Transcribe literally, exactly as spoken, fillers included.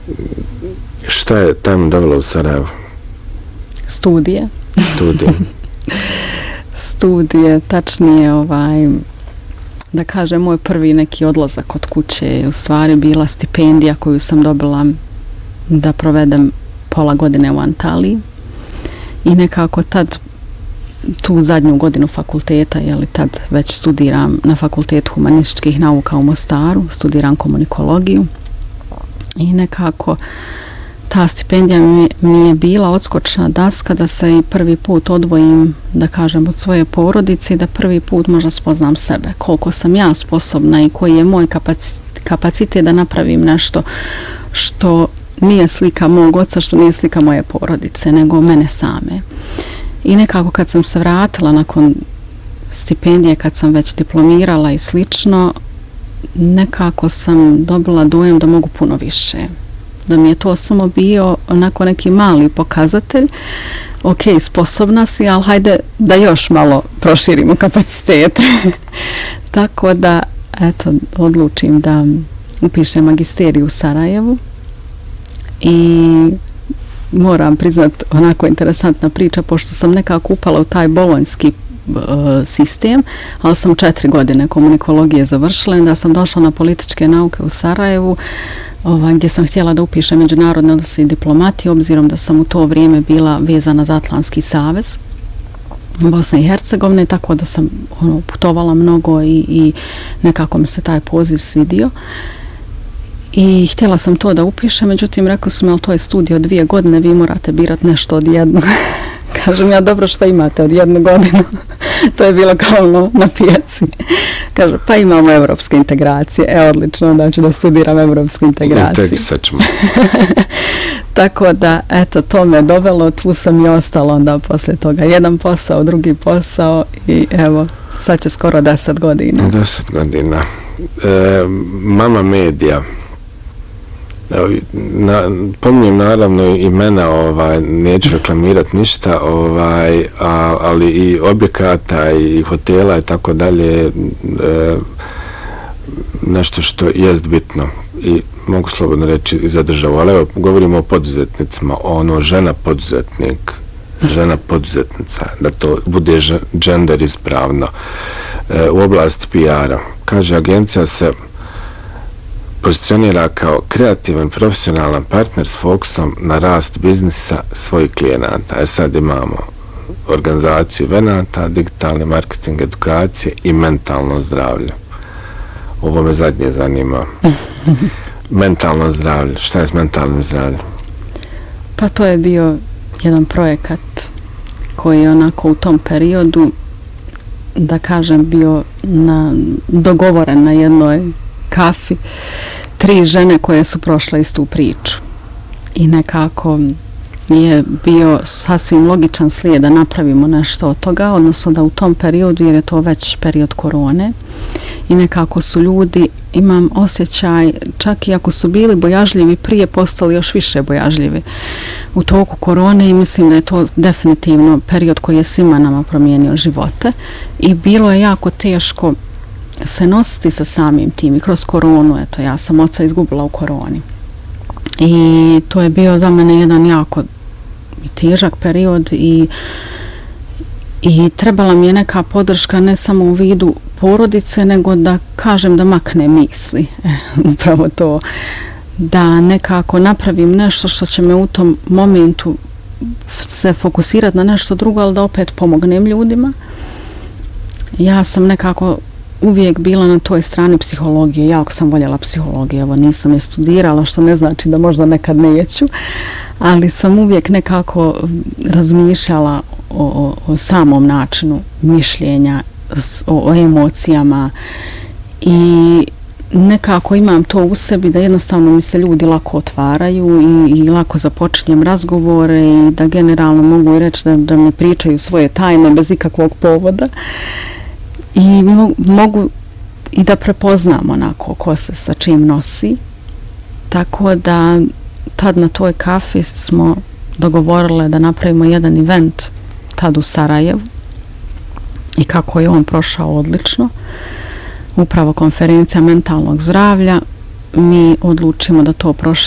šta je tamo dovelo u Sarajevo? Studije. Studije. Studije, tačnije ovaj, da kažem, moj prvi neki odlazak od kuće je u stvari bila stipendija koju sam dobila da provedem pola godine u Antaliji i nekako tad tu zadnju godinu fakulteta, jeli tad već studiram na Fakultetu humanističkih nauka u Mostaru, studiram komunikologiju i nekako ta stipendija mi, mi je bila odskočna daska da se i prvi put odvojim, da kažem, od svoje porodice i da prvi put možda spoznam sebe, koliko sam ja sposobna i koji je moj kapacitet, kapacitet da napravim nešto što nije slika mog oca, što nije slika moje porodice, nego mene same. I nekako kad sam se vratila nakon stipendije, kad sam već diplomirala i slično, nekako sam dobila dojam da mogu puno više. Da mi je to samo bio onako neki mali pokazatelj. Ok, sposobna si, ali hajde da još malo proširimo kapacitete. Tako da, eto, odlučim da upišem magisteriju u Sarajevu i moram priznat onako interesantna priča, pošto sam nekako upala u taj bolonjski uh, sistem, ali sam četiri godine komunikologije završila i da sam došla na političke nauke u Sarajevu, ovaj, gdje sam htjela da upišem međunarodne odnose i diplomatiju, obzirom da sam u to vrijeme bila vezana za Atlantski savez Bosne i Hercegovine, tako da sam ono, putovala mnogo i, i nekako mi se taj poziv svidio. I htjela sam to da upišem, međutim rekli su mi, ali to je studij od dvije godine, vi morate birati nešto od jednog. Kažem ja, dobro, što imate od jednu godinu? To je bilo kao ono na pijaci. Kaže, pa imamo evropske integracije. E, odlično, da ću da studiram evropske integracije. Integrisat ćemo. Tako da, eto, to me dovelo, tu sam i ostala onda poslije toga. Jedan posao, drugi posao i evo, sad će skoro deset godina. Deset godina. E, Mama Medija. Evo, na, pominjem naravno imena, ovaj, neću reklamirati ništa, ovaj, a, ali i objekata i hotela i tako dalje, e, nešto što jest bitno i mogu slobodno reći i za državu, ali evo, govorimo o poduzetnicima, ono, žena poduzetnik, žena poduzetnica, da to bude gender ispravno. E, u oblasti P R-a, kaže, agencija se pozicionira kao kreativan, profesionalan partner s fokusom na rast biznisa svojih klijenata. E sad imamo organizaciju evenata, digitalni marketing, edukacije i mentalno zdravlje. Ovo me zadnje zanima. Mentalno zdravlje. Šta je s mentalnim zdravljem? Pa to je bio jedan projekat koji je onako u tom periodu, da kažem, bio na, dogovoren na jednoj kafi, tri žene koje su prošle istu priču i nekako je bio sasvim logičan slijed da napravimo nešto od toga, odnosno da u tom periodu, jer je to već period korone i nekako su ljudi, imam osjećaj, čak i ako su bili bojažljivi prije, postali još više bojažljivi u toku korone i mislim da je to definitivno period koji je svima nama promijenio živote i bilo je jako teško se nositi sa samim tim i kroz koronu, eto, ja sam oca izgubila u koroni. I to je bio za mene jedan jako težak period i, i trebala mi je neka podrška ne samo u vidu porodice, nego da kažem da makne misli. E, upravo to. Da nekako napravim nešto što će me u tom momentu se fokusirati na nešto drugo, ali da opet pomognem ljudima. Ja sam nekako uvijek bila na toj strani psihologije. Jako sam voljela psihologiju, evo nisam je studirala, što ne znači da možda nekad neću, ali sam uvijek nekako razmišljala o, o, o samom načinu mišljenja, o, o emocijama i nekako imam to u sebi da jednostavno mi se ljudi lako otvaraju i, i lako započinjem razgovore i da generalno mogu reći da, da mi pričaju svoje tajne bez ikakvog povoda. I mo- mogu i da prepoznam onako ko se sa čim nosi. Tako da tad na toj kafi smo dogovorile da napravimo jedan event tad u Sarajevu i kako je on prošao odlično. Upravo konferencija mentalnog zdravlja, mi odlučimo da to proširimo